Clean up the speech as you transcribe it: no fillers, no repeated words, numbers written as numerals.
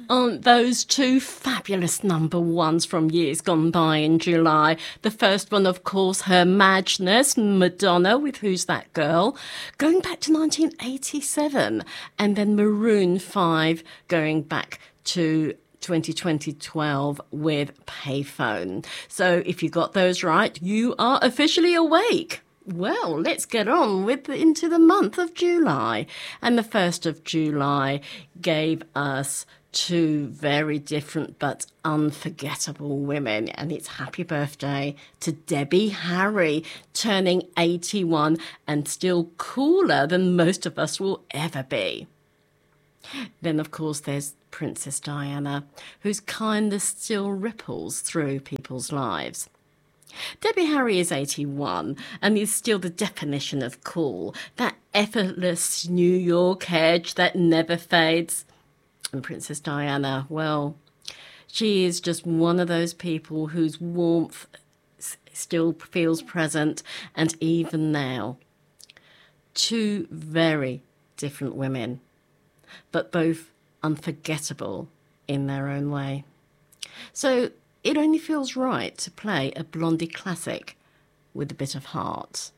Aren't those two fabulous number ones from years gone by in July? The first one, of course, Her Madness, Madonna with Who's That Girl, going back to 1987. And then Maroon 5 going back to 2012 with Payphone. So if you got those right, you are officially awake. Well, let's get on into the month of July. And the 1st of July gave us two very different but unforgettable women. And it's happy birthday to Debbie Harry, turning 81 and still cooler than most of us will ever be. Then, of course, there's Princess Diana, whose kindness still ripples through people's lives. Debbie Harry is 81 and is still the definition of cool, that effortless New York edge that never fades. And Princess Diana, well, she is just one of those people whose warmth still feels present, and even now. Two very different women, but both unforgettable in their own way. So it only feels right to play a Blondie classic with a bit of heart.